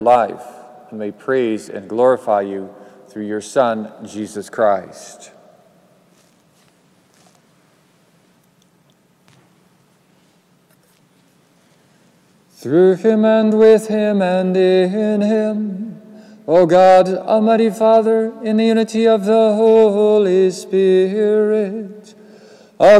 life, and may praise and glorify you through your Son, Jesus Christ. Through him and with him and in him, O God, Almighty Father, in the unity of the Holy Spirit,